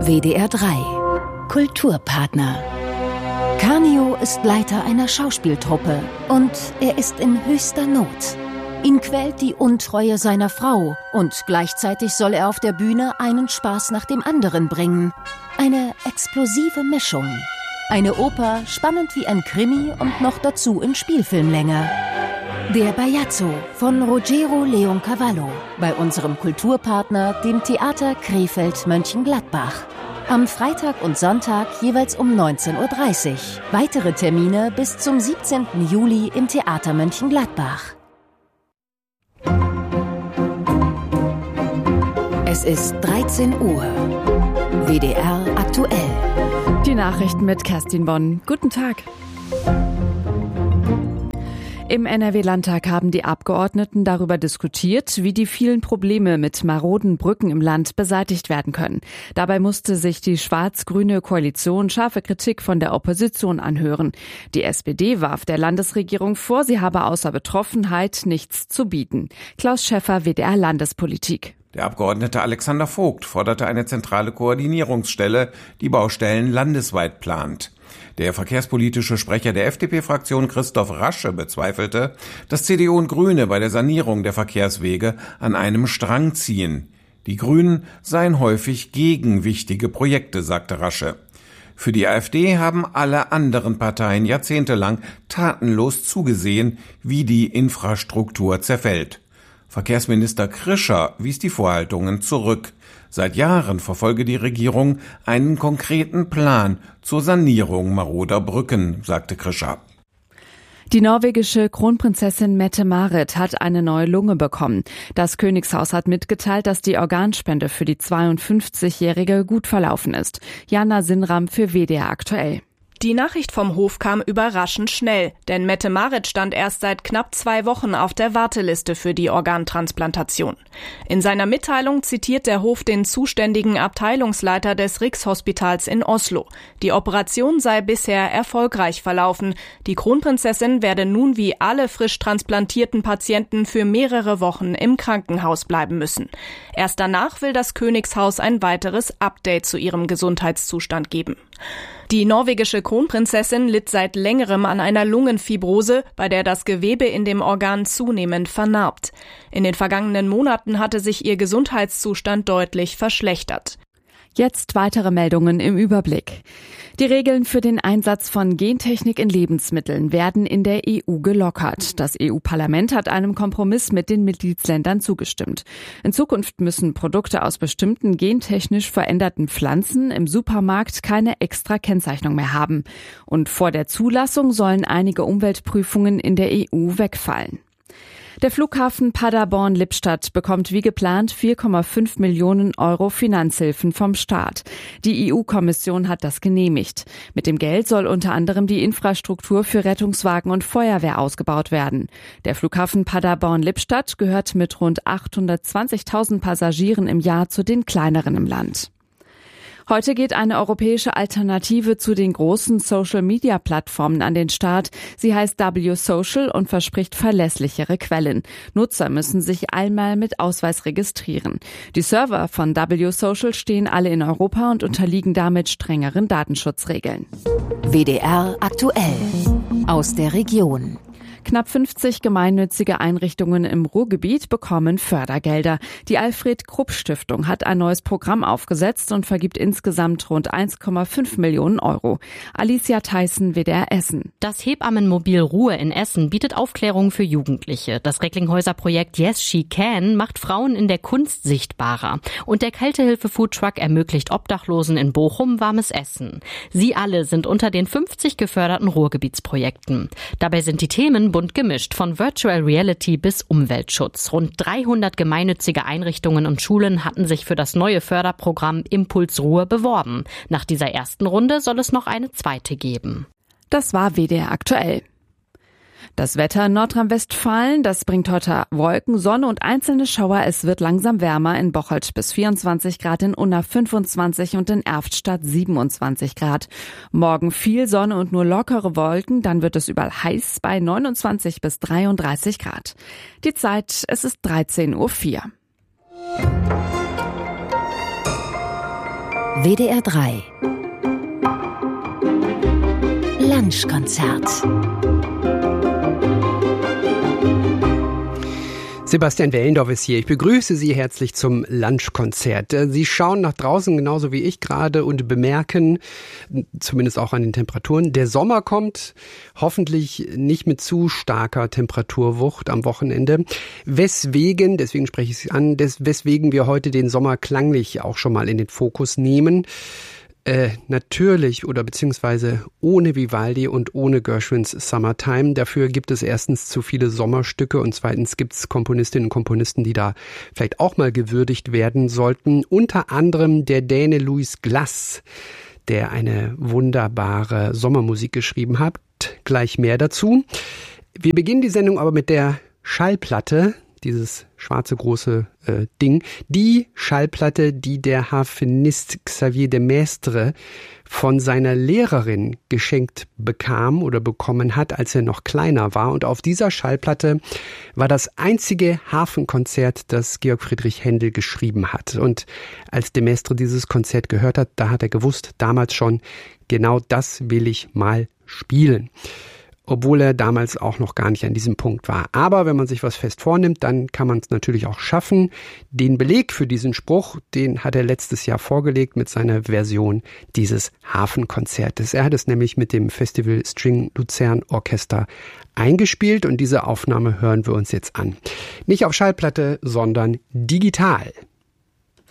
WDR 3 Kulturpartner. Canio ist Leiter einer Schauspieltruppe und er ist in höchster Not. Ihn quält die Untreue seiner Frau und gleichzeitig soll er auf der Bühne einen Spaß nach dem anderen bringen. Eine explosive Mischung. Eine Oper, spannend wie ein Krimi und noch dazu in Spielfilmlänge. Der Bajazzo von Ruggero Leoncavallo bei unserem Kulturpartner, dem Theater Krefeld-Mönchengladbach. Am Freitag und Sonntag jeweils um 19:30 Uhr. Weitere Termine bis zum 17. Juli im Theater Mönchengladbach. Es ist 13 Uhr. WDR aktuell. Die Nachrichten mit Kerstin Bonn. Guten Tag. Im NRW-Landtag haben die Abgeordneten darüber diskutiert, wie die vielen Probleme mit maroden Brücken im Land beseitigt werden können. Dabei musste sich die schwarz-grüne Koalition scharfe Kritik von der Opposition anhören. Die SPD warf der Landesregierung vor, sie habe außer Betroffenheit nichts zu bieten. Klaus Schäffer, WDR Landespolitik. Der Abgeordnete Alexander Vogt forderte eine zentrale Koordinierungsstelle, die Baustellen landesweit plant. Der verkehrspolitische Sprecher der FDP-Fraktion Christoph Rasche bezweifelte, dass CDU und Grüne bei der Sanierung der Verkehrswege an einem Strang ziehen. Die Grünen seien häufig gegen wichtige Projekte, sagte Rasche. Für die AfD haben alle anderen Parteien jahrzehntelang tatenlos zugesehen, wie die Infrastruktur zerfällt. Verkehrsminister Krischer wies die Vorhaltungen zurück. Seit Jahren verfolge die Regierung einen konkreten Plan zur Sanierung maroder Brücken, sagte Krischer. Die norwegische Kronprinzessin Mette-Marit hat eine neue Lunge bekommen. Das Königshaus hat mitgeteilt, dass die Organspende für die 52-Jährige gut verlaufen ist. Jana Sinram für WDR aktuell. Die Nachricht vom Hof kam überraschend schnell, denn Mette-Marit stand erst seit knapp 2 Wochen auf der Warteliste für die Organtransplantation. In seiner Mitteilung zitiert der Hof den zuständigen Abteilungsleiter des Rikshospitals in Oslo. Die Operation sei bisher erfolgreich verlaufen. Die Kronprinzessin werde nun wie alle frisch transplantierten Patienten für mehrere Wochen im Krankenhaus bleiben müssen. Erst danach will das Königshaus ein weiteres Update zu ihrem Gesundheitszustand geben. Die norwegische Kronprinzessin litt seit längerem an einer Lungenfibrose, bei der das Gewebe in dem Organ zunehmend vernarbt. In den vergangenen Monaten hatte sich ihr Gesundheitszustand deutlich verschlechtert. Jetzt weitere Meldungen im Überblick. Die Regeln für den Einsatz von Gentechnik in Lebensmitteln werden in der EU gelockert. Das EU-Parlament hat einem Kompromiss mit den Mitgliedsländern zugestimmt. In Zukunft müssen Produkte aus bestimmten gentechnisch veränderten Pflanzen im Supermarkt keine extra Kennzeichnung mehr haben. Und vor der Zulassung sollen einige Umweltprüfungen in der EU wegfallen. Der Flughafen Paderborn-Lippstadt bekommt wie geplant 4,5 Millionen Euro Finanzhilfen vom Staat. Die EU-Kommission hat das genehmigt. Mit dem Geld soll unter anderem die Infrastruktur für Rettungswagen und Feuerwehr ausgebaut werden. Der Flughafen Paderborn-Lippstadt gehört mit rund 820.000 Passagieren im Jahr zu den kleineren im Land. Heute geht eine europäische Alternative zu den großen Social-Media-Plattformen an den Start. Sie heißt W-Social und verspricht verlässlichere Quellen. Nutzer müssen sich einmal mit Ausweis registrieren. Die Server von W-Social stehen alle in Europa und unterliegen damit strengeren Datenschutzregeln. WDR aktuell aus der Region. Knapp 50 gemeinnützige Einrichtungen im Ruhrgebiet bekommen Fördergelder. Die Alfred-Krupp-Stiftung hat ein neues Programm aufgesetzt und vergibt insgesamt rund 1,5 Millionen Euro. Alicia Theissen, WDR Essen. Das Hebammenmobil Ruhe in Essen bietet Aufklärung für Jugendliche. Das Recklinghäuser Projekt Yes She Can macht Frauen in der Kunst sichtbarer. Und der Kältehilfe-Foodtruck ermöglicht Obdachlosen in Bochum warmes Essen. Sie alle sind unter den 50 geförderten Ruhrgebietsprojekten. Dabei sind die Themen bunt gemischt, von Virtual Reality bis Umweltschutz. Rund 300 gemeinnützige Einrichtungen und Schulen hatten sich für das neue Förderprogramm Impuls Ruhe beworben. Nach dieser ersten Runde soll es noch eine zweite geben. Das war WDR aktuell. Das Wetter in Nordrhein-Westfalen, das bringt heute Wolken, Sonne und einzelne Schauer. Es wird langsam wärmer, in Bocholt bis 24 Grad, in Unna 25 und in Erftstadt 27 Grad. Morgen viel Sonne und nur lockere Wolken, dann wird es überall heiß bei 29 bis 33 Grad. Die Zeit, es ist 13:04 Uhr. WDR 3 Lunchkonzert. Sebastian Wellendorf ist hier. Ich begrüße Sie herzlich zum Lunchkonzert. Sie schauen nach draußen genauso wie ich gerade und bemerken, zumindest auch an den Temperaturen, der Sommer kommt, hoffentlich nicht mit zu starker Temperaturwucht am Wochenende. Deswegen spreche ich es an, weswegen wir heute den Sommer klanglich auch schon mal in den Fokus nehmen. Natürlich oder beziehungsweise ohne Vivaldi und ohne Gershwins Summertime. Dafür gibt es erstens zu viele Sommerstücke und zweitens gibt es Komponistinnen und Komponisten, die da vielleicht auch mal gewürdigt werden sollten. Unter anderem der Däne Louis Glass, der eine wunderbare Sommermusik geschrieben hat. Gleich mehr dazu. Wir beginnen die Sendung aber mit der Schallplatte, dieses schwarze große Ding, die Schallplatte, die der Harfenist Xavier de Maistre von seiner Lehrerin geschenkt bekam oder bekommen hat, als er noch kleiner war. Und auf dieser Schallplatte war das einzige Harfenkonzert, das Georg Friedrich Händel geschrieben hat. Und als de Maistre dieses Konzert gehört hat, da hat er gewusst, damals schon, genau das will ich mal spielen. Obwohl er damals auch noch gar nicht an diesem Punkt war. Aber wenn man sich was fest vornimmt, dann kann man es natürlich auch schaffen. Den Beleg für diesen Spruch, den hat er letztes Jahr vorgelegt mit seiner Version dieses Harfenkonzertes. Er hat es nämlich mit dem Festival String Luzern Orchester eingespielt und diese Aufnahme hören wir uns jetzt an. Nicht auf Schallplatte, sondern digital.